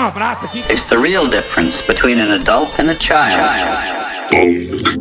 um abraço aqui. It's the real difference between an adult and a child.